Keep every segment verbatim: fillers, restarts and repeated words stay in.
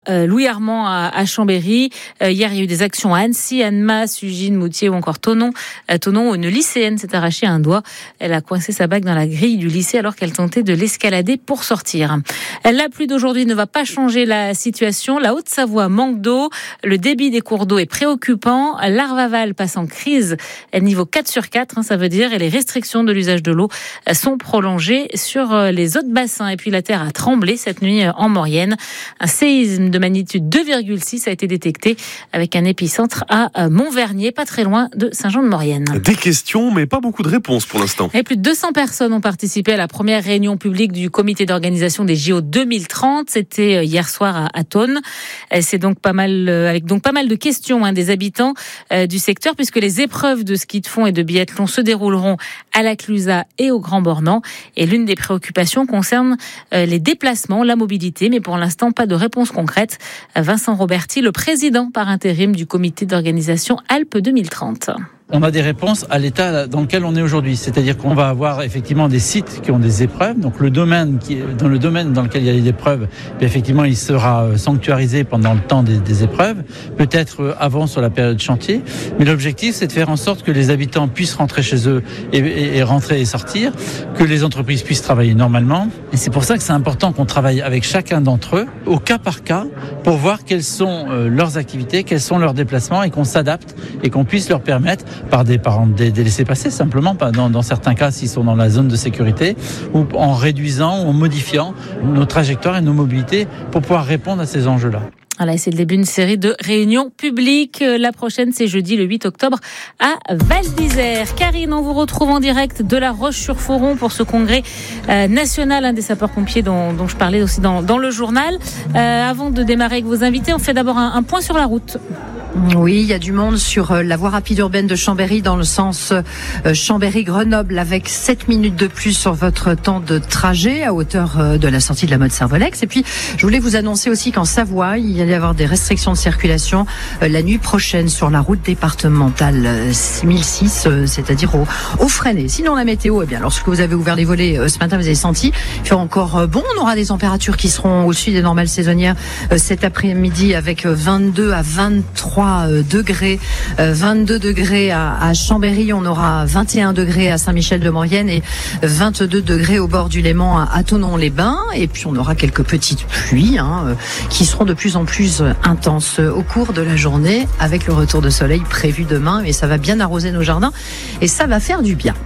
euh, Louis Armand à, à Chambéry. Euh, hier, il y a eu des actions à Annecy, Annemasse, Ugine, Moutier ou encore Thonon. À Thonon, une lycéenne s'est arrachée un doigt. Elle a coincé sa bague dans la grille du lycée alors qu'elle tentait de l'escalader pour sortir. La pluie d'aujourd'hui ne va pas changer la situation. La Haute-Savoie manque d'eau. Le débit des cours d'eau est préoccupant. L'Arvaval passe en crise niveau quatre sur quatre, hein, ça veut dire, et les restrictions de l'usage de l'eau sont prolongées sur les autres bassins. Et puis la terre a tremblé cette nuit en Maurienne. Un séisme de magnitude deux virgule six a été détecté avec un épicentre à Montvernier, pas très loin de Saint-Jean-de-Maurienne. Des questions, mais pas beaucoup de réponses pour l'instant. Et plus de deux cents personnes ont participé à la première réunion publique du comité d'organisation des J O deux mille trente. C'était hier soir à, à Thônes. C'est donc pas mal, avec donc pas mal de questions hein, des habitants euh, du secteur, puisque les épreuves de ski de fond et de biathlon se dérouleront à la Clusaz et au Grand Bornand. Et l'une des préoccupations concerne euh, les déplacements, la mobilité, mais pour l'instant pas de réponse concrète. Vincent Roberti, le président par intérim du comité d'organisation Alpes deux mille trente. On a des réponses à l'état dans lequel on est aujourd'hui. C'est-à-dire qu'on va avoir effectivement des sites qui ont des épreuves. Donc le domaine qui, dans le domaine dans lequel il y a des épreuves, effectivement, il sera sanctuarisé pendant le temps des, des épreuves. Peut-être avant sur la période chantier. Mais l'objectif, c'est de faire en sorte que les habitants puissent rentrer chez eux et, et, et rentrer et sortir, que les entreprises puissent travailler normalement. Et c'est pour ça que c'est important qu'on travaille avec chacun d'entre eux, au cas par cas, pour voir quelles sont euh, leurs activités, quels sont leurs déplacements et qu'on s'adapte et qu'on puisse leur permettre par des, par des, des laissez-passer simplement, pas dans, dans certains cas s'ils sont dans la zone de sécurité, ou en réduisant ou en modifiant nos trajectoires et nos mobilités pour pouvoir répondre à ces enjeux-là. Voilà, c'est le début d'une série de réunions publiques. La prochaine, c'est jeudi le huit octobre à Val d'Isère. Karine, on vous retrouve en direct de La Roche-sur-Foron pour ce congrès euh, national hein, des sapeurs-pompiers dont, dont je parlais aussi dans, dans le journal. Euh, avant de démarrer avec vos invités, on fait d'abord un, un point sur la route. Oui, il y a du monde sur la voie rapide urbaine de Chambéry dans le sens Chambéry-Grenoble avec sept minutes de plus sur votre temps de trajet à hauteur de la sortie de la Motte Servolex. Et puis, je voulais vous annoncer aussi qu'en Savoie, il y allait y avoir des restrictions de circulation la nuit prochaine sur la route départementale six mille six, c'est-à-dire au, au Freinet. Sinon, la météo, eh bien, lorsque vous avez ouvert les volets ce matin, vous avez senti il fait encore bon. On aura des températures qui seront au-dessus des normales saisonnières cet après-midi avec vingt-deux à vingt-trois degrés, vingt-deux degrés à, à Chambéry, on aura vingt et un degrés à Saint-Michel-de-Maurienne et vingt-deux degrés au bord du Léman à, à Thonon-les-Bains. Et puis on aura quelques petites pluies hein, qui seront de plus en plus intenses au cours de la journée avec le retour de soleil prévu demain. Mais ça va bien arroser nos jardins et ça va faire du bien.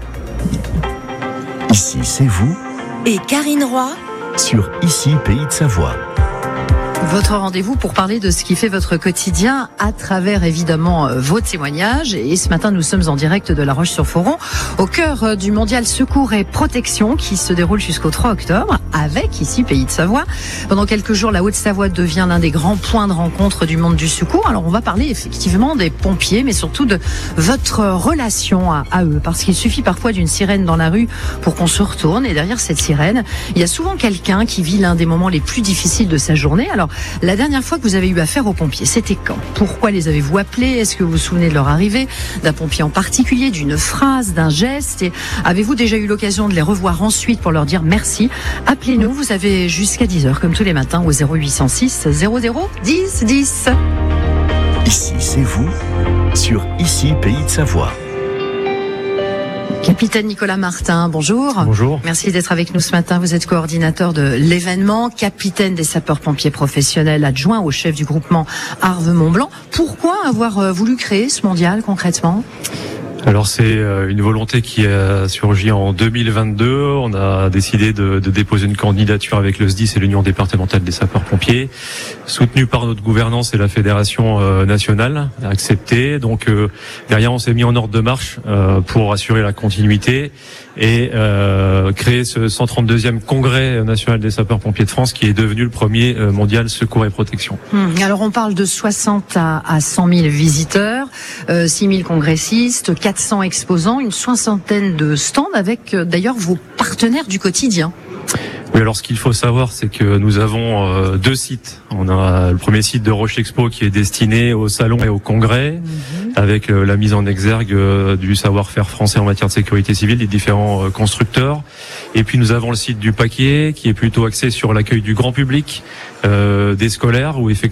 Ici, c'est vous et Karine Roy sur Ici, Pays de Savoie. Votre rendez-vous pour parler de ce qui fait votre quotidien à travers évidemment vos témoignages. Et ce matin, nous sommes en direct de La Roche-sur-Foron, au cœur du mondial Secours et Protection qui se déroule jusqu'au trois octobre avec ici Pays de Savoie. Pendant quelques jours, la Haute-Savoie devient l'un des grands points de rencontre du monde du secours. Alors on va parler effectivement des pompiers, mais surtout de votre relation à, à eux. Parce qu'il suffit parfois d'une sirène dans la rue pour qu'on se retourne. Et derrière cette sirène, il y a souvent quelqu'un qui vit l'un des moments les plus difficiles de sa journée. Alors la dernière fois que vous avez eu affaire aux pompiers, c'était quand ? Pourquoi les avez-vous appelés ? Est-ce que vous vous souvenez de leur arrivée ? D'un pompier en particulier, d'une phrase, d'un geste ? Et avez-vous déjà eu l'occasion de les revoir ensuite pour leur dire merci ? Appelez-nous, vous avez jusqu'à dix heures, comme tous les matins, au zéro huit cent six zéro zéro dix dix. Ici, c'est vous, sur Ici, Pays de Savoie. Capitaine Nicolas Martin, bonjour. Bonjour. Merci d'être avec nous ce matin. Vous êtes coordinateur de l'événement, capitaine des sapeurs-pompiers professionnels, adjoint au chef du groupement Arve-Mont-Blanc. Pourquoi avoir voulu créer ce mondial concrètement ? Alors c'est une volonté qui a surgi en deux mille vingt-deux. On a décidé de, de déposer une candidature avec le S D I S et l'Union départementale des sapeurs-pompiers, soutenue par notre gouvernance et la fédération nationale, acceptée. Donc euh, derrière, on s'est mis en ordre de marche euh, pour assurer la continuité et euh, créer ce cent trente-deuxième congrès national des sapeurs-pompiers de France qui est devenu le premier mondial secours et protection. Hum, alors on parle de soixante à cent mille visiteurs, euh, six mille congressistes, quatre cents exposants, une soixantaine de stands avec euh, d'ailleurs vos partenaires du quotidien. Oui, alors ce qu'il faut savoir, c'est que nous avons euh, deux sites. On a le premier site de Roche Expo qui est destiné au salon et au congrès, mmh. avec euh, la mise en exergue euh, du savoir-faire français en matière de sécurité civile des différents euh, constructeurs. Et puis nous avons le site du Paquier qui est plutôt axé sur l'accueil du grand public, euh, des scolaires, où effectivement